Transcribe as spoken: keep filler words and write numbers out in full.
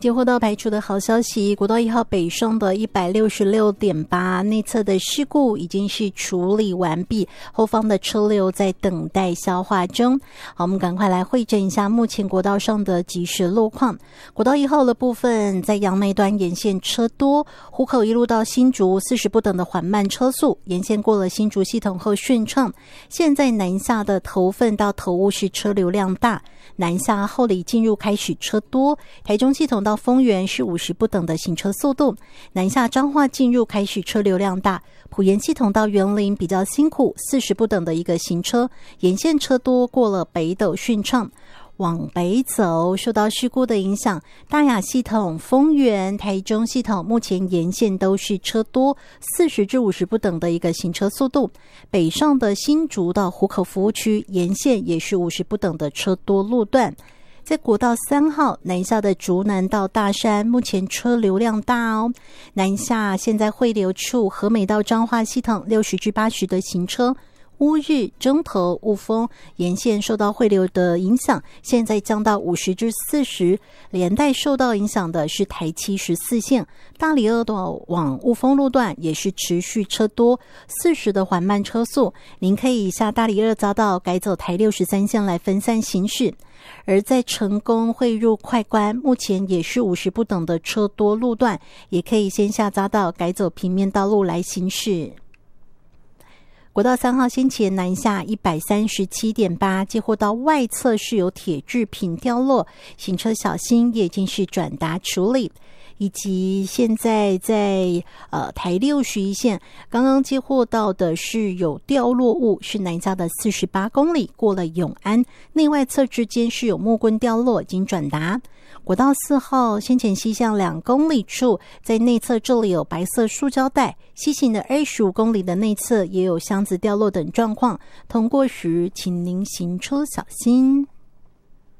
接获到排除的好消息，国道一号北上的 一百六十六点八 内侧的事故已经是处理完毕，后方的车流在等待消化中。好，我们赶快来汇诊一下目前国道上的即时路况。国道一号的部分，在杨梅端沿线车多，湖口一路到新竹四十不等的缓慢车速，沿线过了新竹系统后顺畅。现在南下的头份到头屋是车流量大，南下后里进入开始车多，台中系统到丰原是五十不等的行车速度，南下彰化进入开始车流量大，埔盐系统到员林比较辛苦，四十不等的一个行车，沿线车多，过了北斗顺畅。往北走，受到事故的影响，大雅系统、丰原、台中系统目前沿线都是车多，四十至五十不等的一个行车速度。北上的新竹到湖口服务区沿线也是五十不等的车多路段。在国道三号南下的竹南到大山，目前车流量大哦。南下现在汇流处和美到彰化系统六十至八十的行车。乌日、中投、雾峰沿线受到汇流的影响，现在降到五十至四十，连带受到影响的是台七十四线，大里二段往雾峰路段也是持续车多，四十的缓慢车速，您可以下大里二匝道改走台六十三线来分散行驶。而在成功汇入快关，目前也是五十不等的车多路段，也可以先下匝道改走平面道路来行驶。国道三号先前南下 一百三十七点八， 接获到外侧是有铁制品掉落，行车小心，也已经是转达处理。以及现在在呃台六十一线刚刚接获到的是有掉落物，是南下的四十八公里，过了永安内外侧之间是有木棍掉落，已经转达。国道四号先前西向两公里处，在内侧这里有白色塑胶袋，西行的二十五公里的内侧也有箱子掉落等状况，通过时请您行车小心。